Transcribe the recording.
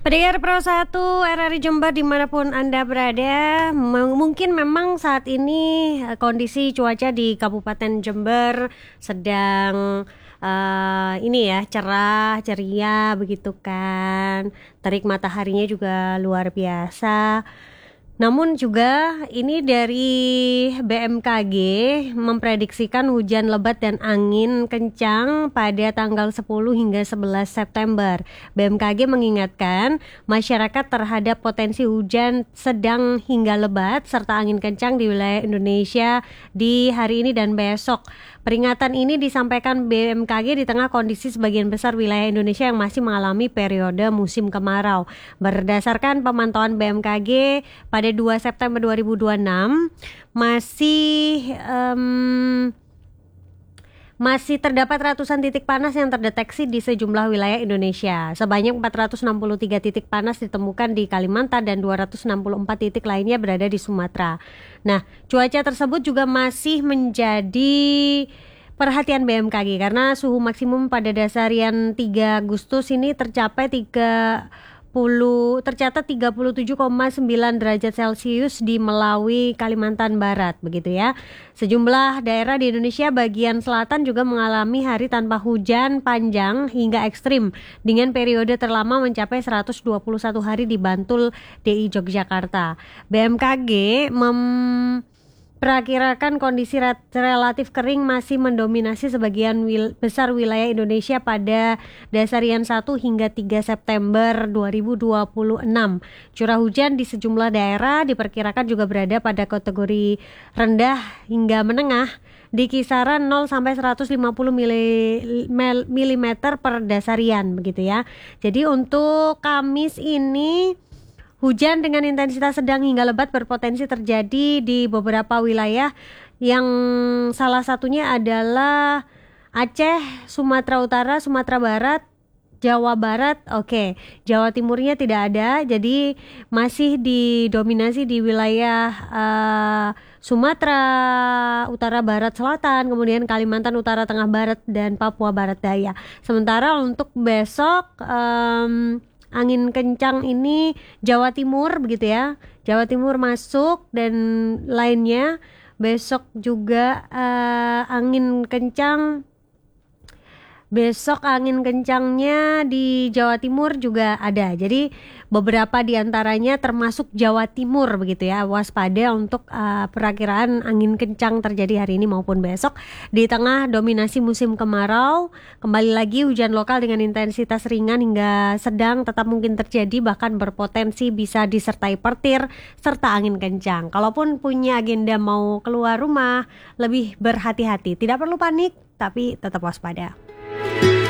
Pendengar Pro 1 RRI Jember dimanapun Anda berada, mungkin memang saat ini kondisi cuaca di Kabupaten Jember sedang cerah, ceria begitu kan. Terik mataharinya juga luar biasa. Namun juga ini dari BMKG memprediksikan hujan lebat dan angin kencang pada tanggal 10 hingga 11 September. BMKG mengingatkan masyarakat terhadap potensi hujan sedang hingga lebat serta angin kencang di wilayah Indonesia di hari ini dan besok. Peringatan ini disampaikan BMKG di tengah kondisi sebagian besar wilayah Indonesia yang masih mengalami periode musim kemarau. Berdasarkan pemantauan BMKG pada 2 September 2026 masih terdapat ratusan titik panas yang terdeteksi di sejumlah wilayah Indonesia. Sebanyak 463 titik panas ditemukan di Kalimantan dan 264 titik lainnya berada di Sumatera. Nah, cuaca tersebut juga masih menjadi perhatian BMKG karena suhu maksimum pada dasarian 3 Agustus ini tercatat 37,9 derajat Celcius di Melawi, Kalimantan Barat, begitu ya. Sejumlah daerah di Indonesia bagian selatan juga mengalami hari tanpa hujan panjang hingga ekstrim dengan periode terlama mencapai 121 hari di Bantul, DI Yogyakarta. BMKG Perakirakan kondisi relatif kering masih mendominasi sebagian besar wilayah Indonesia pada dasarian 1 hingga 3 September 2026. Curah hujan di sejumlah daerah diperkirakan juga berada pada kategori rendah hingga menengah di kisaran 0 sampai 150 mm per dasarian begitu ya. Jadi untuk Kamis ini hujan dengan intensitas sedang hingga lebat berpotensi terjadi di beberapa wilayah yang salah satunya adalah Aceh, Sumatera Utara, Sumatera Barat, Jawa Barat. Oke, Jawa Timurnya tidak ada, jadi masih didominasi di wilayah Sumatera Utara Barat Selatan, kemudian Kalimantan Utara Tengah Barat dan Papua Barat Daya. Sementara untuk besok angin kencang ini Jawa Timur begitu ya. Jawa Timur masuk dan lainnya. Besok juga angin kencangnya di Jawa Timur juga ada. Jadi beberapa diantaranya termasuk Jawa Timur begitu ya. Waspada untuk perakiraan angin kencang terjadi hari ini maupun besok. Di tengah dominasi musim kemarau, kembali lagi hujan lokal dengan intensitas ringan hingga sedang tetap mungkin terjadi, bahkan berpotensi bisa disertai petir serta angin kencang. Kalaupun punya agenda mau keluar rumah, lebih berhati-hati. Tidak perlu panik, tapi tetap waspada.